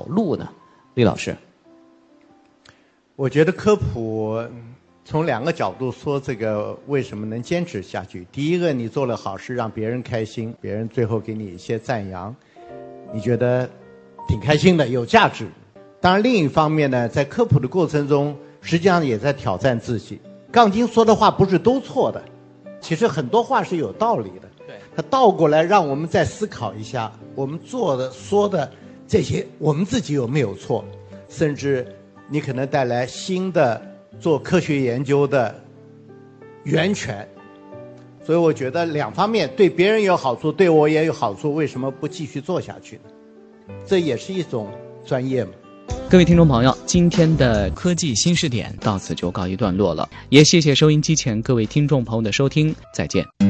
路呢？李老师， 我觉得科普从2个角度说，这个为什么能坚持下去。第一个，你做了好事让别人开心，别人最后给你一些赞扬，你觉得挺开心的，有价值。当然另一方面呢，在科普的过程中实际上也在挑战自己。杠精说的话不是都错的，其实很多话是有道理的。 对， 他倒过来让我们再思考一下，我们做的说的这些我们自己有没有错，甚至你可能带来新的做科学研究的源泉。所以我觉得2方面，对别人有好处，对我也有好处，为什么不继续做下去呢？这也是一种专业嘛。 各位听众朋友，今天的科技新视点到此就告一段落了，也谢谢收音机前各位听众朋友的收听，再见。